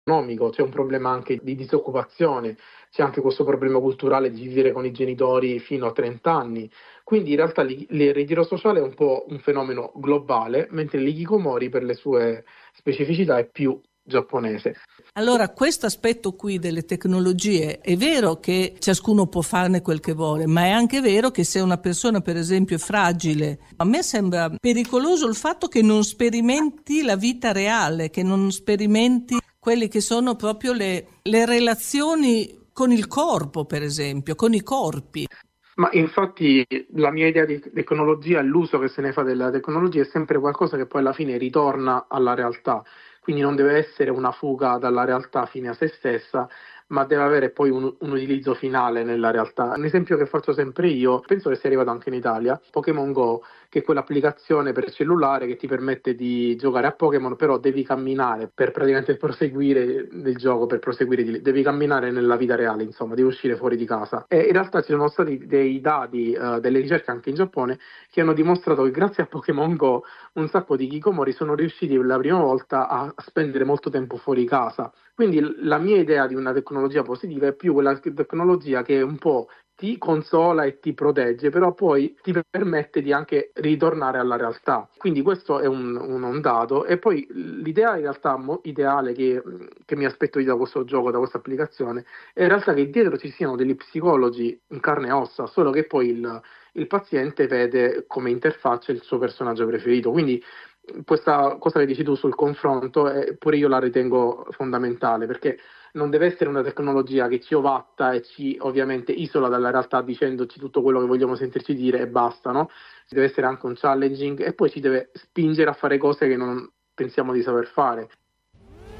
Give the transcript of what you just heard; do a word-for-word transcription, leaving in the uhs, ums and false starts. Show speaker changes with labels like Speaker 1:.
Speaker 1: economico, c'è un problema anche di disoccupazione, c'è anche questo problema culturale di vivere con i genitori fino a trenta anni. Quindi in realtà l'i- il ritiro sociale è un po' un fenomeno globale, mentre l'hikikomori per le sue specificità è più giapponese.
Speaker 2: Allora, questo aspetto qui delle tecnologie è vero che ciascuno può farne quel che vuole, ma è anche vero che se una persona, per esempio, è fragile, a me sembra pericoloso il fatto che non sperimenti la vita reale, che non sperimenti quelle che sono proprio le, le relazioni con il corpo, per esempio, con i corpi.
Speaker 1: Ma infatti la mia idea di tecnologia, l'uso che se ne fa della tecnologia è sempre qualcosa che poi alla fine ritorna alla realtà, quindi non deve essere una fuga dalla realtà fine a se stessa, ma deve avere poi un, un utilizzo finale nella realtà. Un esempio che faccio sempre io, penso che sia arrivato anche in Italia, Pokémon Go, che è quell'applicazione per cellulare che ti permette di giocare a Pokémon, però devi camminare per praticamente proseguire il gioco, per proseguire, di- devi camminare nella vita reale, insomma, devi uscire fuori di casa. E in realtà ci sono stati dei dati, eh, delle ricerche anche in Giappone, che hanno dimostrato che grazie a Pokémon Go un sacco di hikikomori sono riusciti per la prima volta a spendere molto tempo fuori casa. Quindi l- la mia idea di una tecnologia positiva è più quella tecnologia che un po' ti consola e ti protegge, però poi ti permette di anche ritornare alla realtà. Quindi questo è un, un, un dato. E poi l'idea in realtà mo- ideale che, che mi aspetto io da questo gioco, da questa applicazione, è in realtà che dietro ci siano degli psicologi in carne e ossa, solo che poi il, il paziente vede come interfaccia il suo personaggio preferito. Quindi questa cosa che dici tu sul confronto, eh, pure io la ritengo fondamentale, perché non deve essere una tecnologia che ci ovatta e ci ovviamente isola dalla realtà dicendoci tutto quello che vogliamo sentirci dire e basta, no? Ci deve essere anche un challenging e poi ci deve spingere a fare cose che non pensiamo di saper fare.